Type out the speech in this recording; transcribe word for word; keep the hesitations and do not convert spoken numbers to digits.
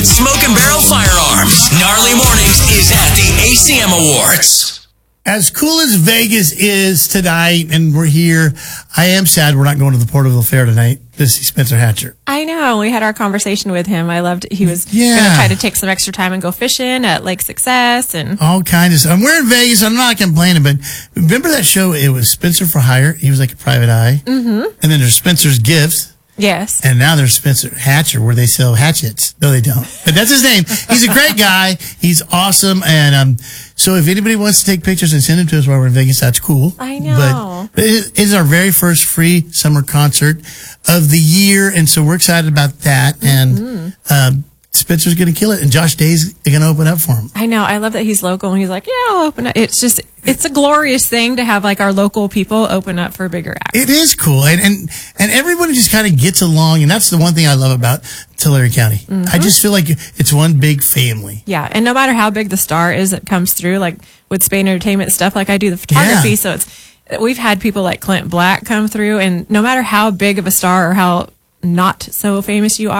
Smoke and Barrel Firearms. Gnarly Mornings is at the A C M Awards. As cool as Vegas is tonight, and we're here, I am sad we're not going to the Porterville Fair tonight to see Spencer Hatcher. I know. We had our conversation with him. I loved he was Yeah. going to try to take some extra time and go fishing at Lake Success. And All kinds of stuff. And we're in Vegas. I'm not complaining, but remember that show? It was Spencer for Hire. He was like a private eye. Mm-hmm. And then there's Spencer's Gifts. yes. And now there's Spencer Hatcher, where they sell hatchets. No, they don't. But that's his name. He's a great guy. He's awesome. And um, so if anybody wants to take pictures and send them to us while we're in Vegas, that's cool. I know. But it is our very first free summer concert of the year. And so we're excited about that. Mm-hmm. And um, Spencer's going to kill it. And Josh Day's going to open up for him. I know. I love that he's local and he's like, yeah, I'll open up. It's just, it's a glorious thing to have like our local people open up for bigger acts. It is cool. And and, and everybody just kind of gets along. And that's the one thing I love about Tulare County. Mm-hmm. I just feel like it's one big family. Yeah. And no matter how big the star is that comes through, like with Spain Entertainment stuff, like I do the photography. Yeah. So it's, we've had people like Clint Black come through, and no matter how big of a star or how not so famous you are,